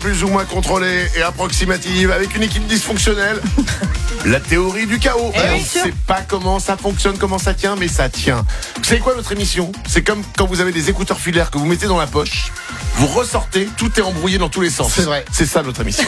plus ou moins contrôlée et approximative avec une équipe dysfonctionnelle. La théorie du chaos. On ne sait pas comment ça fonctionne, comment ça tient, mais ça tient. Vous savez quoi, notre émission? C'est comme quand vous avez des écouteurs filaires que vous mettez dans la poche, vous ressortez, tout est embrouillé dans tous les sens. C'est vrai. C'est ça notre émission.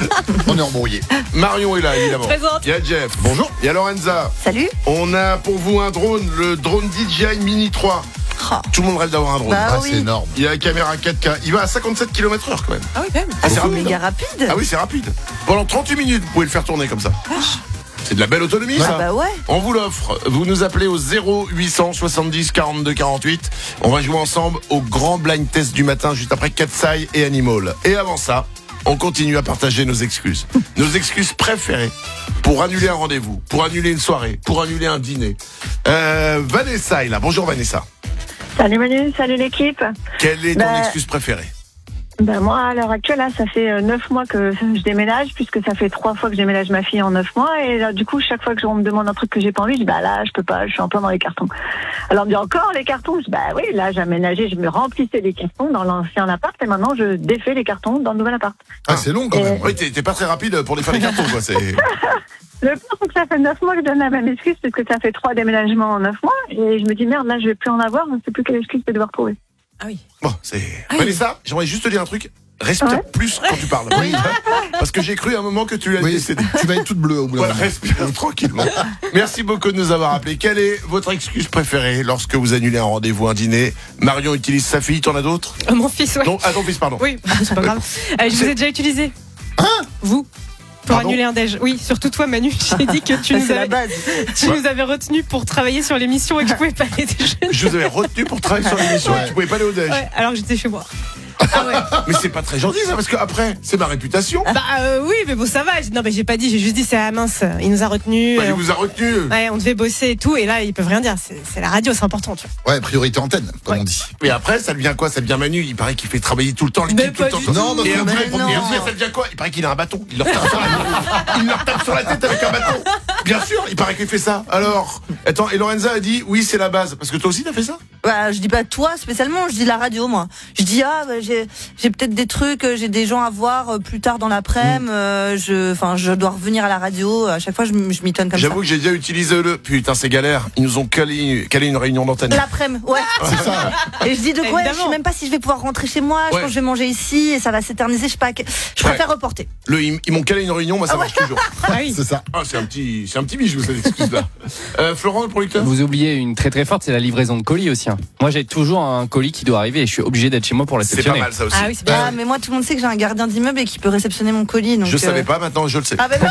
On est embrouillé. Marion est là, évidemment. Présente. Il y a Jeff. Bonjour. Il y a Lorenza. Salut. On a pour vous un drone, le drone DJI Mini 3. Tout le monde rêve d'avoir un drone. Bah, C'est énorme. Il y a la caméra 4K. Il va à 57 km/h quand même. Ah oui, quand même. Ah, c'est C'est rapide. méga hein. rapide. Ah oui, c'est rapide. Pendant 38 minutes, vous pouvez le faire tourner comme ça. C'est de la belle autonomie, ça. Ah bah ouais. On vous l'offre. Vous nous appelez au 0800 70 42 48. On va jouer ensemble au grand blind test du matin, juste après Katsai et Animal. Et avant ça, on continue à partager nos excuses. Nos excuses préférées pour annuler un rendez-vous, pour annuler une soirée, pour annuler un dîner. Vanessa est là. Bonjour Vanessa. Salut Manu, salut l'équipe. Quelle est ton excuse préférée? Moi, à l'heure actuelle, là, ça fait 9 mois que je déménage, puisque ça fait 3 fois que je déménage ma fille en 9 mois. Et là, du coup, chaque fois que on me demande un truc que j'ai pas envie, je dis là, je peux pas, je suis en plein dans les cartons. Alors, on me dit encore les cartons. Je dis oui, là, j'ai aménagé, je me remplissais les cartons dans l'ancien appart, et maintenant, je défais les cartons dans le nouvel appart. Ah, c'est long quand même. Oui, t'es pas très rapide pour défaire les cartons, quoi. C'est... Le pire, c'est que ça fait 9 mois que je donne la même excuse, parce que ça fait 3 déménagements en 9 mois, et je me dis merde, là, je vais plus en avoir, je sais plus quelle excuse je vais devoir trouver. Ah oui. Bon, c'est... Ah oui. Vanessa, j'aimerais juste te dire un truc. Respire Ouais. plus quand tu parles. Oui. Parce que j'ai cru à un moment que tu l'as Oui, décédé. tu vas être toute bleue au bout d'un Voilà, moment. respire tranquillement. Merci beaucoup de nous avoir appelés. Quelle est votre excuse préférée lorsque vous annulez un rendez-vous, un dîner? Marion utilise sa fille, t'en as d'autres? Mon fils, ouais. Non, ah, ton fils, pardon. Oui, c'est pas grave. Je vous ai déjà utilisé. Vous pour Pardon annuler un déj. Oui, surtout toi, Manu. J'ai dit que tu, nous C'est la avais, base. tu nous avais retenu pour travailler sur l'émission et que je pouvais pas aller déjeuner. Je vous avais retenu pour travailler sur l'émission et tu pouvais pas aller au déj. Ouais, alors que j'étais chez moi. Ah ouais. Mais c'est pas très gentil ça, parce que après, c'est ma réputation. Bah oui, mais bon, ça va. Non, mais j'ai pas dit, j'ai juste dit, c'est mince. Il nous a retenus. Bah, il vous a retenu. Ouais, on devait bosser et tout, et là, ils peuvent rien dire. C'est la radio, c'est important, tu vois. Ouais, priorité antenne, comme on dit. Mais après, ça devient quoi? Ça devient Manu. Il paraît qu'il fait travailler tout le temps l'équipe, Mais tout le pas temps. du tout le tout. temps. Non, et après, mais non. et après, ça devient quoi? Il paraît qu'il a un bâton. Il leur tape sur la, il leur tape sur la tête avec un bâton. Bien sûr, il paraît qu'il fait ça. Alors, attends, et Lorenza a dit oui, c'est la base. Parce que toi aussi, t'as fait ça? Bah, je dis pas toi spécialement, je dis la radio moi. Je dis j'ai peut-être des trucs, j'ai des gens à voir plus tard dans l'après-midi. Je dois revenir à la radio. À chaque fois, je m'étonne comme ça. J'avoue que j'ai déjà utilisé le. Putain, c'est galère. Ils nous ont calé une réunion d'antenne. L'après-midi, ouais. C'est ça. Et je dis de quoi? Je Évidemment. sais même pas si je vais pouvoir rentrer chez moi. Je Ouais. pense que je vais manger ici et ça va s'éterniser. Je sais pas. Je préfère reporter. Ils m'ont calé une réunion, moi ça marche toujours. Ah oui. C'est ça. Ah, c'est un petit bijou cette excuse-là. Florent, le producteur. Vous oubliez une très très forte, c'est la livraison de colis aussi. Moi j'ai toujours un colis qui doit arriver et je suis obligé d'être chez moi pour la C'est pas réceptionner. mal ça aussi. Ah oui, c'est bien. Ah, mais moi, tout le monde sait que j'ai un gardien d'immeuble et qui peut réceptionner mon colis. Donc, Je savais pas, maintenant je le sais. Ah, ben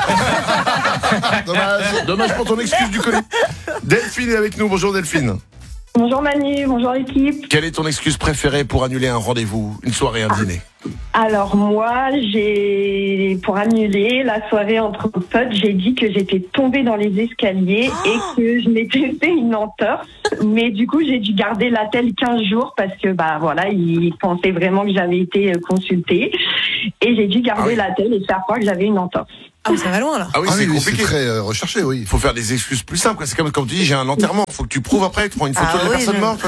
non. Dommage. Dommage pour ton excuse du colis. Delphine est avec nous. Bonjour Delphine. Bonjour Manu, bonjour l'équipe. Quelle est ton excuse préférée pour annuler un rendez-vous, une soirée, un dîner? Alors moi, pour annuler la soirée entre potes, j'ai dit que j'étais tombée dans les escaliers et que je m'étais fait une entorse. Mais du coup, j'ai dû garder l'attel 15 jours parce que ils pensaient vraiment que j'avais été consultée. Et j'ai dû garder Ah oui. l'attel et faire croire que j'avais une entorse. Ah oui, ça va loin, là. Ah oui, Ah c'est oui, c'est compliqué. très recherché, oui. Il faut faire des excuses plus simples. C'est comme quand tu dis j'ai un enterrement. Il faut que tu prouves après, tu prends une photo Ah de la oui, personne non. morte.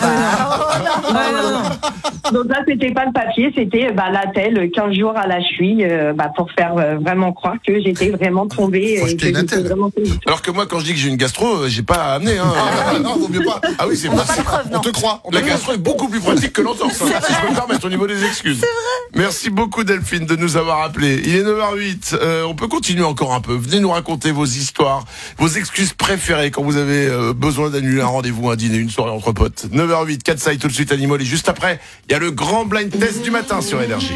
Donc là, c'était pas le papier, c'était l'attel 15 jours à la cheville pour faire vraiment croire que j'étais vraiment tombée. Faut et jeter que une j'étais attelle. vraiment tombée. Alors que moi, quand je dis que j'ai une gastro, j'ai pas à amener. Hein. Ah, non, vaut mieux pas. Ah oui, c'est On n'a pas de preuve, On non. te croit. La gastro est beaucoup plus pratique que l'entorse, hein, si je peux me permettre au niveau des excuses. C'est vrai. Merci beaucoup Delphine de nous avoir appelés. Il est 9h08. On peut continuer encore un peu. Venez nous raconter vos histoires, vos excuses préférées quand vous avez besoin d'annuler un rendez-vous, un dîner, une soirée entre potes. 9h08, Katsai tout de suite Animal. Et juste après, il y a le grand blind test du matin sur Énergie.